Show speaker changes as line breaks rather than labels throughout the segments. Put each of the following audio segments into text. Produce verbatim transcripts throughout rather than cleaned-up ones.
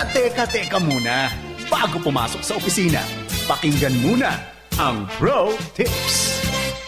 teka, teka muna. Bago pumasok sa opisina, pakinggan muna ang Pro Tips.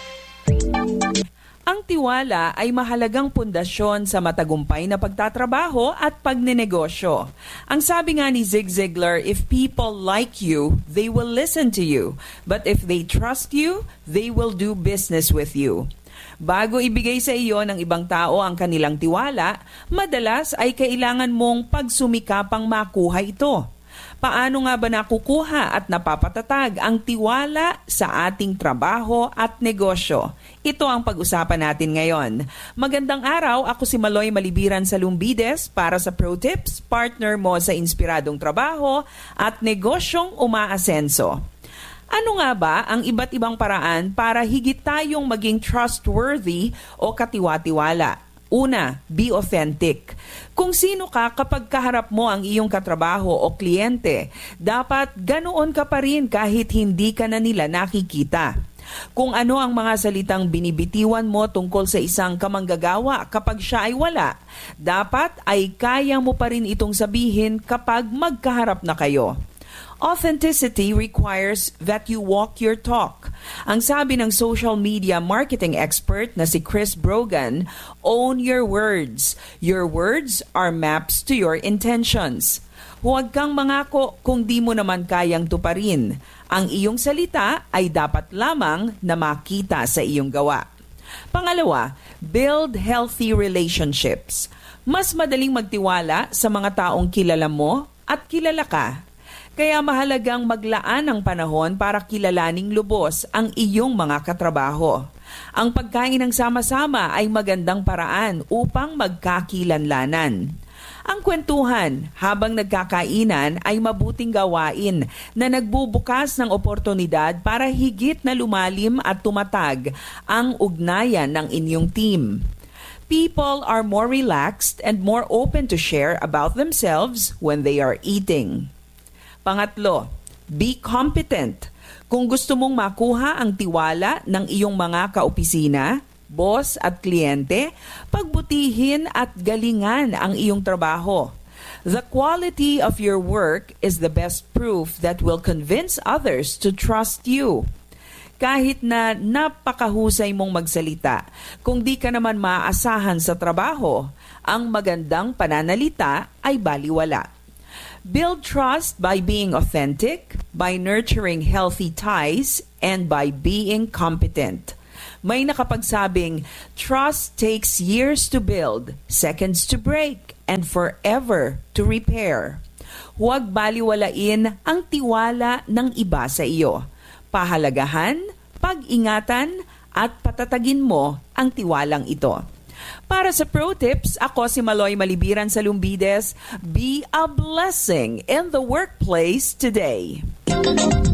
Ang tiwala ay mahalagang pundasyon sa matagumpay na pagtatrabaho at pagnenegosyo. Ang sabi nga ni Zig Ziglar, if people like you, they will listen to you. But if they trust you, they will do business with you. Bago ibigay sa iyo ng ibang tao ang kanilang tiwala, madalas ay kailangan mong pagsumikapang makuha ito. Paano nga ba nakukuha at napapatatag ang tiwala sa ating trabaho at negosyo? Ito ang pag-usapan natin ngayon. Magandang araw, ako si Maloy Malibiran Salumbides para sa Pro Tips, partner mo sa inspiradong trabaho at negosyong umaasenso. Ano nga ba ang iba't ibang paraan para higit tayong maging trustworthy o katiwa-tiwala? Una, be authentic. Kung sino ka kapag kaharap mo ang iyong katrabaho o kliyente, dapat ganoon ka pa rin kahit hindi ka na nila nakikita. Kung ano ang mga salitang binibitiwan mo tungkol sa isang kamanggagawa kapag siya ay wala, dapat ay kaya mo pa rin itong sabihin kapag magkaharap na kayo. Authenticity requires that you walk your talk. Ang sabi ng social media marketing expert na si Chris Brogan, own your words. Your words are maps to your intentions. Huwag kang mangako kung di mo naman kayang tuparin. Ang iyong salita ay dapat lamang na makita sa iyong gawa. Pangalawa, build healthy relationships. Mas madaling magtiwala sa mga taong kilala mo at kilala ka. Kaya mahalagang maglaan ng panahon para kilalaning lubos ang iyong mga katrabaho. Ang pagkain ng sama-sama ay magandang paraan upang magkakilanlanan. Ang kwentuhan habang nagkakainan ay mabuting gawain na nagbubukas ng oportunidad para higit na lumalim at tumatag ang ugnayan ng inyong team. People are more relaxed and more open to share about themselves when they are eating. Pangatlo, be competent. Kung gusto mong makuha ang tiwala ng iyong mga kaopisina, boss at kliyente, pagbutihin at galingan ang iyong trabaho. The quality of your work is the best proof that will convince others to trust you. Kahit na napakahusay mong magsalita, kung di ka naman maaasahan sa trabaho, ang magandang pananalita ay baliwala. Build trust by being authentic, by nurturing healthy ties, and by being competent. May nakapagsabing, trust takes years to build, seconds to break, and forever to repair. Huwag baliwalain ang tiwala ng iba sa iyo. Pahalagahan, pag-ingatan, at patatagin mo ang tiwalang ito. Para sa Pro Tips, ako si Maloy Malibiran Salumbides. Be a blessing in the workplace today.